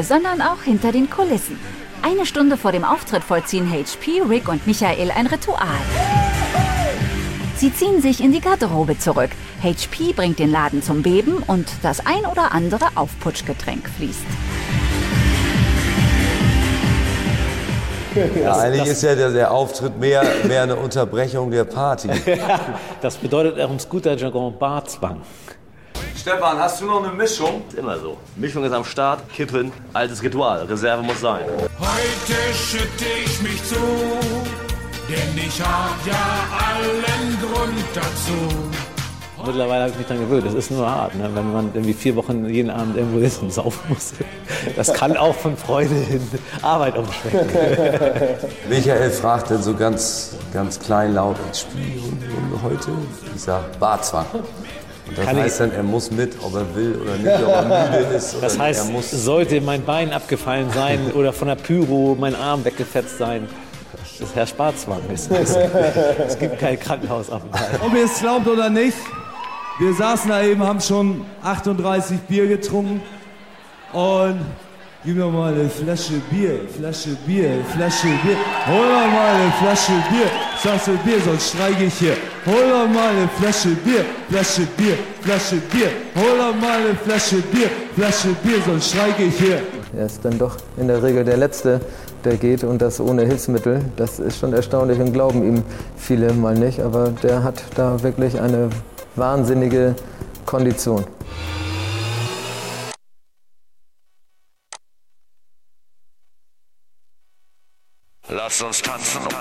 sondern auch hinter den Kulissen. Eine Stunde vor dem Auftritt vollziehen HP, Rick und Michael ein Ritual. Sie ziehen sich in die Garderobe zurück. HP bringt den Laden zum Beben und das ein oder andere Aufputschgetränk fließt. Ja, eigentlich ist ja der Auftritt mehr eine Unterbrechung der Party. Das bedeutet auch im Scooter-Jargon Barzwang. Stefan, hast du noch eine Mischung? Immer so. Mischung ist am Start, Kippen, altes Ritual. Reserve muss sein. Heute schütte ich mich zu, denn ich hab ja allen Grund dazu. Mittlerweile habe ich mich daran gewöhnt. Das ist nur hart, ne? Wenn man irgendwie 4 Wochen jeden Abend irgendwo ist und saufen muss. Das kann auch von Freude in Arbeit umschwenken. Michael fragt dann so ganz kleinlaut, spielen heute? Ich sag Barzwang. Und das heißt dann, er muss mit, ob er will oder nicht, ob er müde ist. Das heißt, sollte mein Bein abgefallen sein oder von der Pyro mein Arm weggefetzt sein, das herrscht Barzwang. Es gibt keinen Krankenhausaufenthalt. Ob ihr es glaubt oder nicht, wir saßen da eben, haben schon 38 Bier getrunken und gib mir mal eine Flasche Bier. Hol doch mal eine Flasche Bier. Sagst du Bier, sonst streike ich hier. Hol doch mal eine Flasche Bier. Hol doch mal eine Flasche Bier, sonst streike ich hier. Er ist dann doch in der Regel der Letzte, der geht und das ohne Hilfsmittel. Das ist schon erstaunlich und glauben ihm viele mal nicht. Aber der hat da wirklich eine wahnsinnige Kondition. Lass uns tanzen.